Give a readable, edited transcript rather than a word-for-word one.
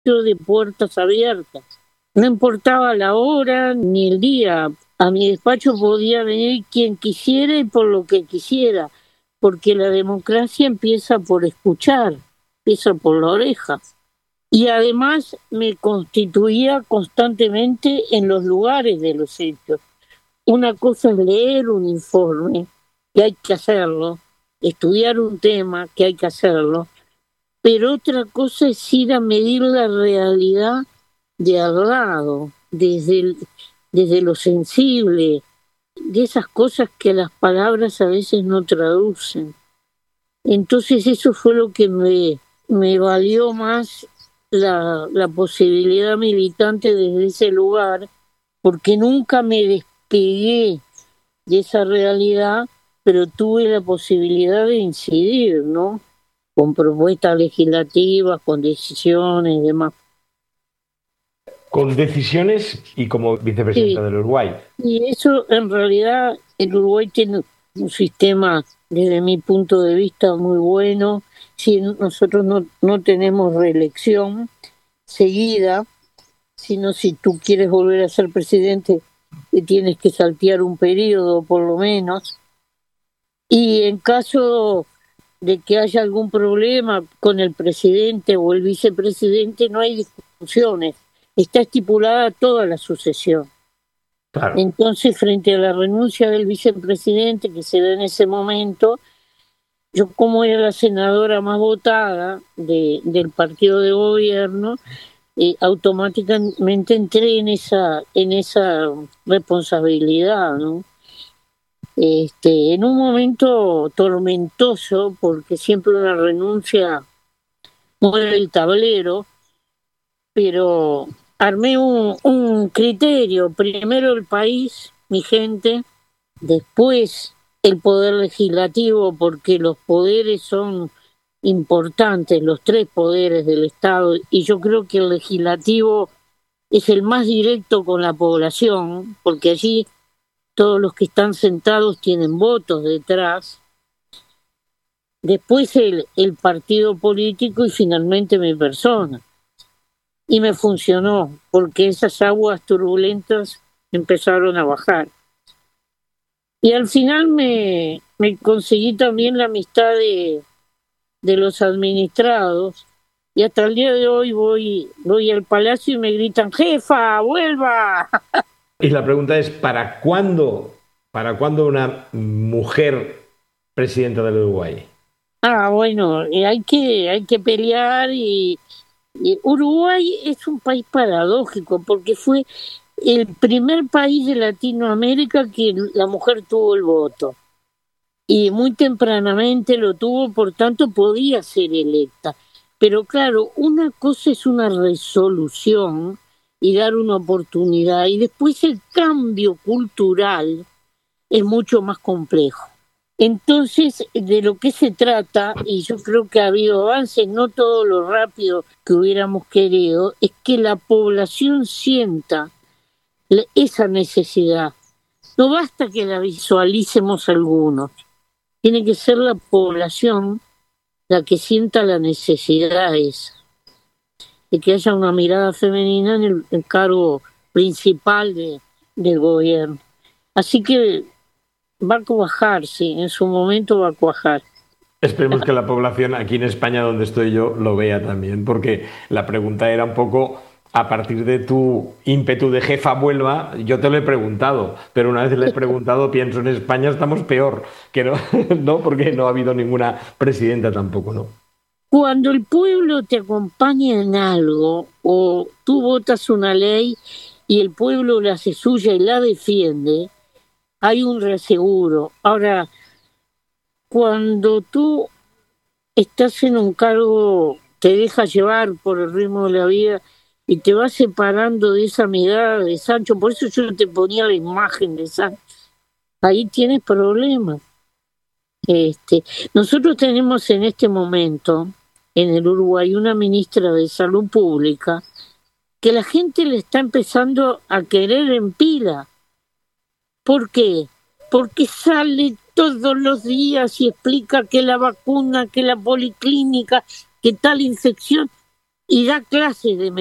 de puertas abiertas. No importaba la hora ni el día. A mi despacho podía venir quien quisiera y por lo que quisiera, porque la democracia empieza por escuchar, empieza por la oreja. Y además me constituía constantemente en los lugares de los hechos. Una cosa es leer un informe, que hay que hacerlo, estudiar un tema, que hay que hacerlo, pero otra cosa es ir a medir la realidad de al lado, desde lo sensible, de esas cosas que las palabras a veces no traducen. Entonces eso fue lo que me valió más la posibilidad militante desde ese lugar, porque nunca me despegué de esa realidad, pero tuve la posibilidad de incidir, ¿no? Con propuestas legislativas, con decisiones y demás. Con decisiones y como vicepresidenta Sí, del Uruguay. y eso en realidad el Uruguay tiene un sistema, desde mi punto de vista, muy bueno. Si nosotros no tenemos reelección seguida, sino si tú quieres volver a ser presidente, tienes que saltear un periodo por lo menos. Y en caso de que haya algún problema con el presidente o el vicepresidente, no hay discusiones. Está estipulada toda la sucesión. Claro. Entonces, frente a la renuncia del vicepresidente que se da en ese momento, yo como era la senadora más votada del partido de gobierno, automáticamente entré en esa responsabilidad, ¿no? En un momento tormentoso, porque siempre una renuncia mueve el tablero, pero armé un criterio, primero el país, mi gente, después el poder legislativo, porque los poderes son importantes, los tres poderes del Estado, y yo creo que el legislativo es el más directo con la población, porque allí todos los que están sentados tienen votos detrás, después el partido político y finalmente mi persona. Y me funcionó, porque esas aguas turbulentas empezaron a bajar. Y al final me conseguí también la amistad de los administrados, y hasta el día de hoy voy al palacio y me gritan, jefa, vuelva. Y la pregunta es, para cuándo una mujer presidenta del Uruguay? Bueno, hay que pelear y Uruguay es un país paradójico porque fue el primer país de Latinoamérica que la mujer tuvo el voto y muy tempranamente lo tuvo, por tanto podía ser electa. Pero claro, una cosa es una resolución y dar una oportunidad y después el cambio cultural es mucho más complejo. Entonces, de lo que se trata, y yo creo que ha habido avances, no todo lo rápido que hubiéramos querido, es que la población sienta esa necesidad. No basta que la visualicemos algunos, tiene que ser la población la que sienta la necesidad esa, de que haya una mirada femenina en el cargo principal del gobierno. Así que va a cuajar, sí, en su momento va a cuajar. Esperemos que la población aquí en España, donde estoy yo, lo vea también, porque la pregunta era un poco a partir de tu ímpetu de jefa vuelva, yo te lo he preguntado, pero una vez le he preguntado, pienso en España estamos peor, que no, no, porque no ha habido ninguna presidenta tampoco, ¿no? Cuando el pueblo te acompaña en algo, o tú votas una ley y el pueblo la hace suya y la defiende, hay un reaseguro. Ahora, cuando tú estás en un cargo, te dejas llevar por el ritmo de la vida y te vas separando de esa mirada de Sancho, por eso yo te ponía la imagen de Sancho, ahí tienes problemas. Nosotros tenemos en este momento en el Uruguay una ministra de Salud Pública que la gente le está empezando a querer en pila. ¿Por qué? Porque sale todos los días y explica que la vacuna, que la policlínica, que tal infección. y da clases de